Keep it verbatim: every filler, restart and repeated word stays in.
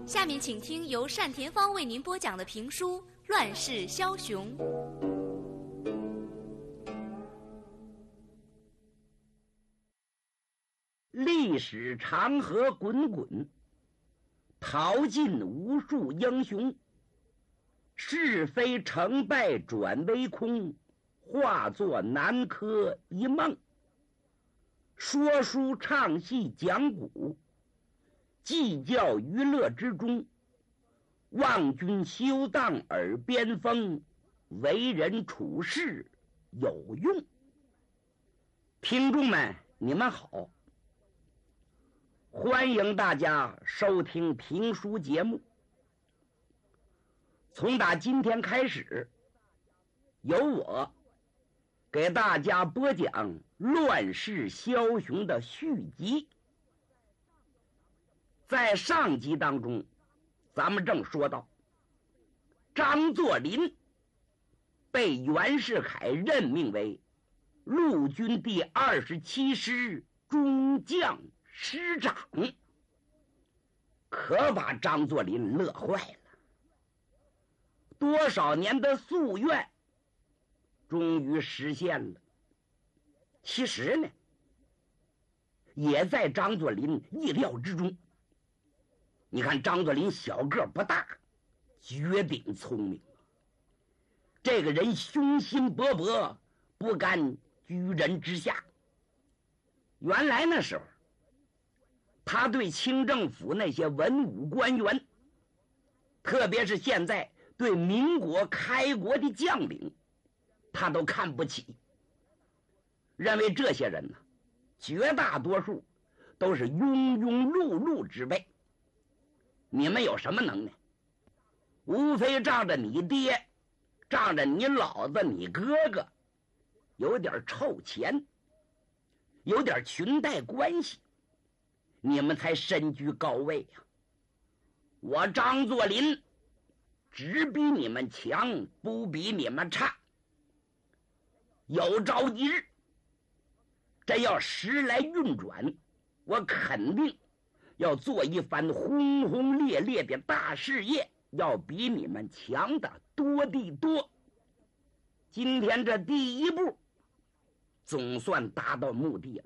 下面请听由单田芳为您播讲的评书《乱世枭雄》。 历史长河滚滚，淘尽无数英雄，是非成败转为空，化作南柯一梦。说书唱戏讲古，计较娱乐之中，望君休当耳边风，为人处事有用。听众们，你们好，欢迎大家收听评书节目。从打今天开始，由我给大家播讲《乱世枭雄》的续集。在上集当中，咱们正说到张作霖被袁世凯任命为陆军第二十七师中将师长，可把张作霖乐坏了。多少年的夙愿终于实现了。其实呢，也在张作霖意料之中。你看张作霖小个不大，绝顶聪明，这个人雄心勃勃，不甘居人之下。原来那时候他对清政府那些文武官员，特别是现在对民国开国的将领，他都看不起，认为这些人呢，绝大多数都是庸庸碌碌之辈。你们有什么能耐？无非仗着你爹，仗着你老子，你哥哥有点臭钱，有点裙带关系，你们才身居高位呀、啊。我张作霖只比你们强，不比你们差。有朝一日，这要时来运转，我肯定要做一番轰轰烈烈的大事业，要比你们强的多得多。今天这第一步总算达到目的了。